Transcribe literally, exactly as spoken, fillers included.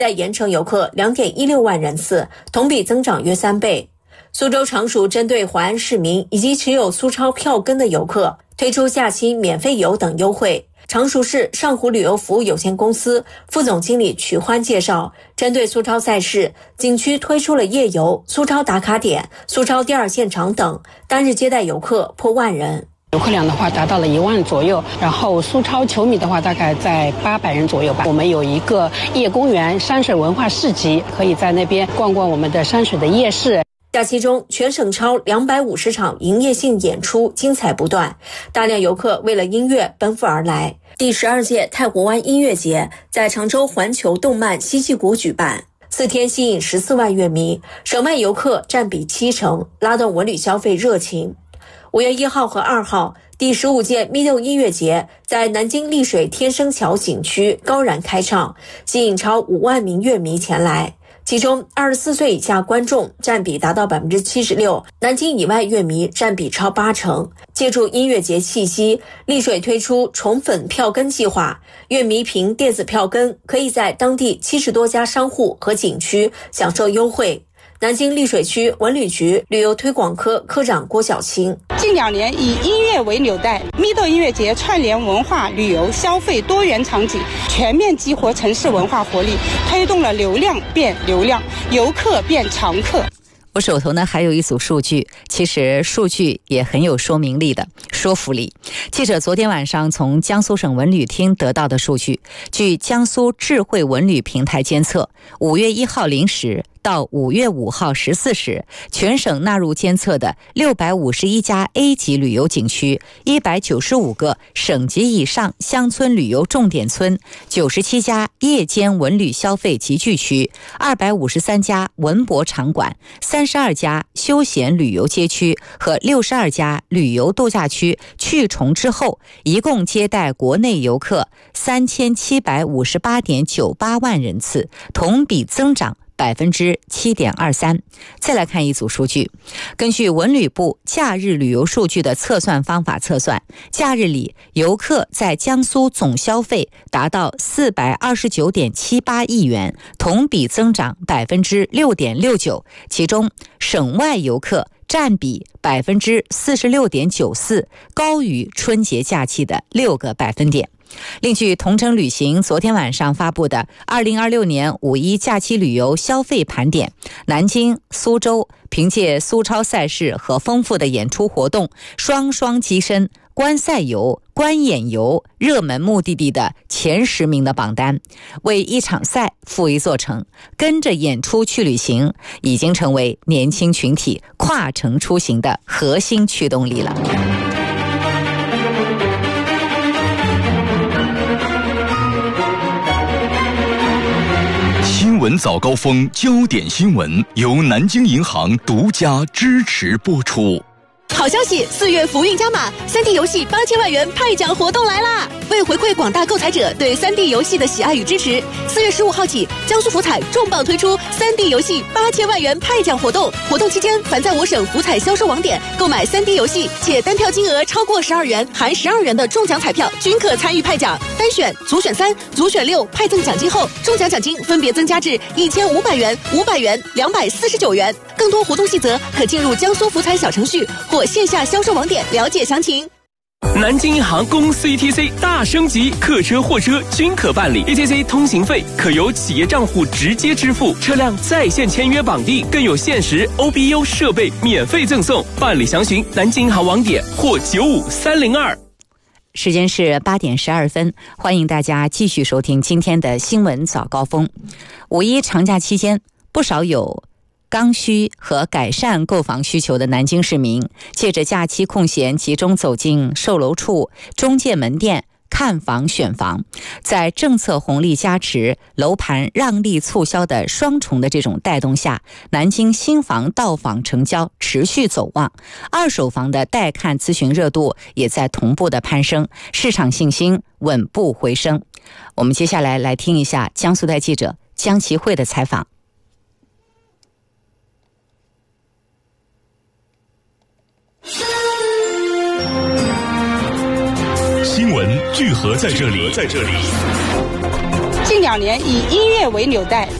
在盐城游客 两点一六万人次，同比增长约三倍。苏州常熟针对淮安市民以及持有苏超票根的游客推出假期免费游等优惠。常熟市上湖旅游服务有限公司副总经理曲欢介绍，针对苏超赛事，景区推出了夜游、苏超打卡点、苏超第二现场等，单日接待游客破万人。 游客量的话达到了一万左右，然后苏超球迷的话大概在八百人左右吧。我们有一个夜公园山水文化市集，可以在那边逛逛我们的山水的夜市。 假期中，全省超两百五十场营业性演出精彩不断，大量游客为了音乐奔赴而来。第十二届太湖湾音乐节在常州环球动漫嬉戏谷举办，四天吸引十四万乐迷，省外游客占比七成，拉动文旅消费热情。五月一号和二号，第十五届 Mido 音乐节在南京丽水天生桥景区高燃开唱，吸引超五万名乐迷前来。其中二十四岁以下观众占比达到 百分之七十六， 南京以外乐迷占比超八成。借助音乐节气息，丽水推出宠粉票根计划，乐迷凭电子票根可以在当地七十多家商户和景区享受优惠。南京丽水区文旅局旅游推广科科长郭晓清， 近两年以音乐为纽带，Mido音乐节串联文化、旅游、消费多元场景，全面激活城市文化活力，推动了流量变流量，游客变常客。 我手头呢还有一组数据，其实数据也很有说明力的说服力。记者昨天晚上从江苏省文旅厅得到的数据，据江苏智慧文旅平台监测，五月一号零时到五月五号十四时，全省纳入监测的六百五十一家 A 级旅游景区，一百九十五个省级以上乡村旅游重点村，九十七家夜间文旅消费集聚区，二百五十三家文博场馆，三十二家休闲旅游街区和六十二家旅游度假区去重之后，一共接待国内游客三千七百五十八点九八万人次，同比增长百分之七点二三。再来看一组数据，根据文旅部假日旅游数据的测算方法测算，假日里游客在江苏总消费达到四百二十九点七八亿元，同比增长百分之六点六九，其中省外游客占比百分之四十六点九四，高于春节假期的六个百分点。另据同程旅行昨天晚上发布的二零二六年五一假期旅游消费盘点，南京、苏州凭借苏超赛事和丰富的演出活动，双双跻身观赛游、观演游热门目的地的前十名的榜单，为一场赛负一座城，跟着演出去旅行，已经成为年轻群体跨城出行的核心驱动力了。 新闻早高峰焦点新闻由南京银行独家支持播出。 好消息，四月福运加码 三 D 游戏八千万元派奖活动来啦！为回馈广大购彩者对 三 D 游戏的喜爱与支持，四月十五号起，江苏福彩重磅推出 三 D 游戏八千万元派奖活动。活动期间，凡在我省福彩销售网点购买 三 D 游戏且单票金额超过十二元，含十二元的中奖彩票均可参与派奖。单选、组选三、组选六派赠奖金后，中奖奖金分别增加至一千五百元、五百元、两百四十九元。更多活动细则可进入江苏福彩小程序或线下销售网点了解详情。 南京银行公 C T C 大升级，客车、货车均可办理 E T C 通行费，可由企业账户直接支付，车辆在线签约绑定，更有限时 O B U 设备免费赠送。办理详询南京银行网点或九五三零二。 时间是八点十二分，欢迎大家继续收听今天的新闻早高峰。五一长假期间，不少有刚需和改善购房需求的南京市民，借着假期空闲，集中走进售楼处、中介门店看房选房。在政策红利加持、楼盘让利促销的双重的这种带动下，南京新房到访成交持续走旺，二手房的带看咨询热度也在同步的攀升，市场信心稳步回升。我们接下来来听一下江苏台记者江其慧的采访。 新闻聚合在这里，在这里近两年以音乐为纽带，